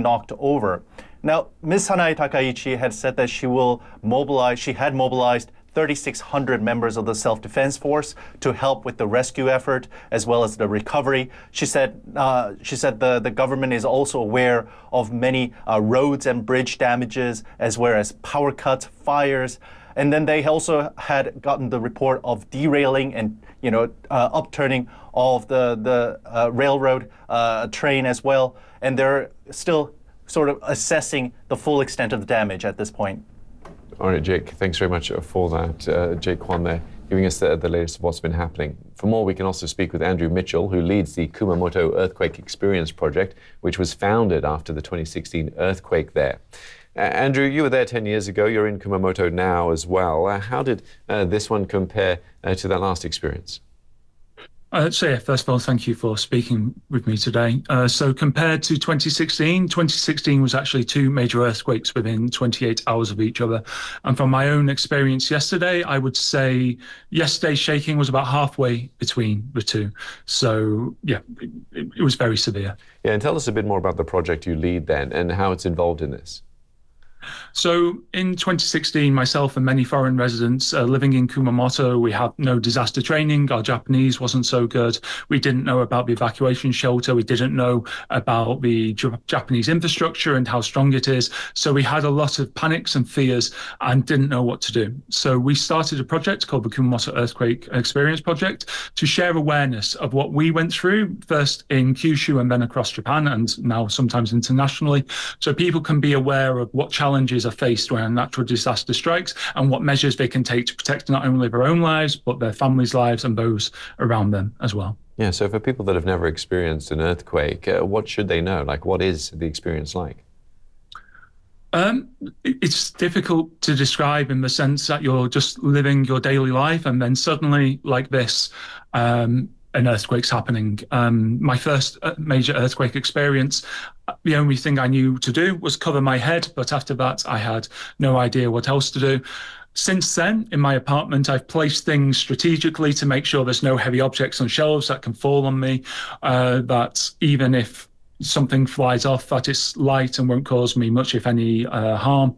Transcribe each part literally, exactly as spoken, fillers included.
being knocked over. Now, Miz Sanae Takaichi had said that she will mobilize, she had mobilized thirty-six hundred members of the self-defense force to help with the rescue effort as well as the recovery. She said uh, she said the, the government is also aware of many uh, roads and bridge damages as well as power cuts, fires. And then they also had gotten the report of derailing and, you know, uh, upturning of the, the uh, railroad uh, train as well. And they're still sort of assessing the full extent of the damage at this point. All right, Jake, thanks very much for that. Uh, Jake Kwan there, giving us the, the latest of what's been happening. For more, we can also speak with Andrew Mitchell, who leads the Kumamoto Earthquake Experience Project, which was founded after the twenty sixteen earthquake there. Uh, Andrew, you were there ten years ago. You're in Kumamoto now as well. Uh, how did uh, this one compare uh, to that last experience? Uh, so yeah, first of all, thank you for speaking with me today. Uh, so compared to twenty sixteen, twenty sixteen was actually two major earthquakes within twenty-eight hours of each other. And from my own experience yesterday, I would say yesterday's shaking was about halfway between the two. So yeah, it, it was very severe. Yeah, and tell us a bit more about the project you lead then and how it's involved in this. So in twenty sixteen, myself and many foreign residents uh, living in Kumamoto, we had no disaster training. Our Japanese wasn't so good. We didn't know about the evacuation shelter. We didn't know about the J- Japanese infrastructure and how strong it is. So we had a lot of panics and fears and didn't know what to do. So we started a project called the Kumamoto Earthquake Experience Project to share awareness of what we went through, first in Kyushu and then across Japan and now sometimes internationally, so people can be aware of what challenges challenges are faced when a natural disaster strikes and what measures they can take to protect not only their own lives, but their families' lives and those around them as well. Yeah, so for people that have never experienced an earthquake, uh, what should they know? Like, what is the experience like? Um, it's difficult to describe in the sense that you're just living your daily life and then suddenly, like this, um, an earthquake's happening. Um, my first major earthquake experience, the only thing I knew to do was cover my head, but after that I had no idea what else to do. Since then, in my apartment, I've placed things strategically to make sure there's no heavy objects on shelves that can fall on me, uh, that even if something flies off, that it's light and won't cause me much, if any, uh, harm.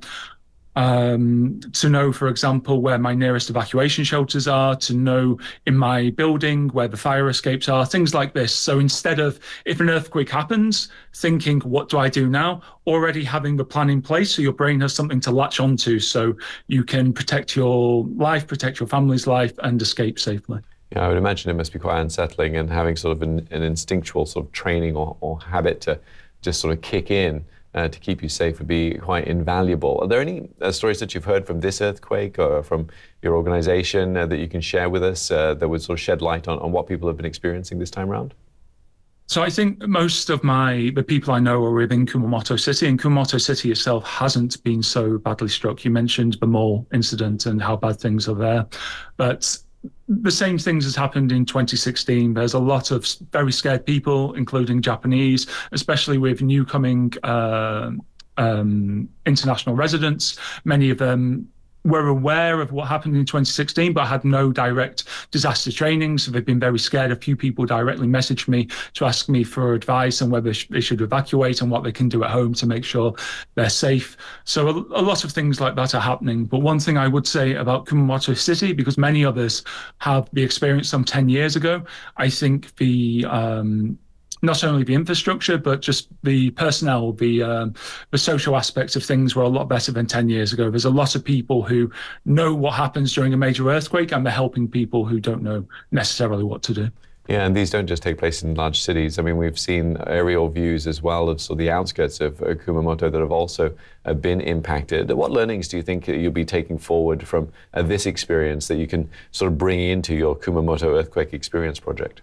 Um, to know, for example, where my nearest evacuation shelters are, to know in my building where the fire escapes are, things like this. So instead of, if an earthquake happens, thinking, what do I do now? Already having the plan in place so your brain has something to latch onto so you can protect your life, protect your family's life and escape safely. Yeah, I would imagine it must be quite unsettling and having sort of an, an instinctual sort of training or, or habit to just sort of kick in Uh, to keep you safe would be quite invaluable. Are there any uh, stories that you've heard from this earthquake or from your organization uh, that you can share with us uh, that would sort of shed light on, on what people have been experiencing this time around? So I think most of my the people I know are within Kumamoto City, and Kumamoto City itself hasn't been so badly struck. You mentioned the mall incident and how bad things are there, but the same things has happened in twenty sixteen. There's a lot of very scared people, including Japanese, especially with new coming uh, um, international residents. Many of them were aware of what happened in twenty sixteen, but had no direct disaster training. So they've been very scared. A few people directly messaged me to ask me for advice on whether they should evacuate and what they can do at home to make sure they're safe. So a, a lot of things like that are happening. But one thing I would say about Kumamoto City, because many others have the experience some ten years ago, I think the um, not only the infrastructure, but just the personnel, the um, the social aspects of things were a lot better than ten years ago. There's a lot of people who know what happens during a major earthquake, and they're helping people who don't know necessarily what to do. Yeah, and these don't just take place in large cities. I mean, we've seen aerial views as well of sort of the outskirts of uh, Kumamoto that have also uh, been impacted. What learnings do you think you'll be taking forward from uh, this experience that you can sort of bring into your Kumamoto Earthquake Experience Project?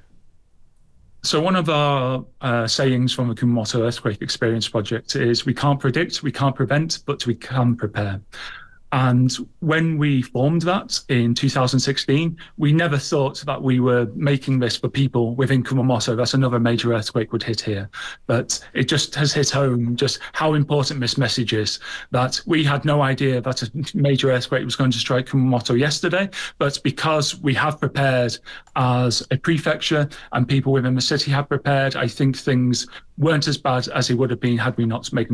So one of our uh, sayings from the Kumamoto Earthquake Experience Project is, we can't predict, we can't prevent, but we can prepare. And when we formed that in two thousand sixteen, we never thought that we were making this for people within Kumamoto, that another major earthquake would hit here. But it just has hit home just how important this message is, that we had no idea that a major earthquake was going to strike Kumamoto yesterday, but because we have prepared as a prefecture and people within the city have prepared, I think things weren't as bad as it would have been had we not made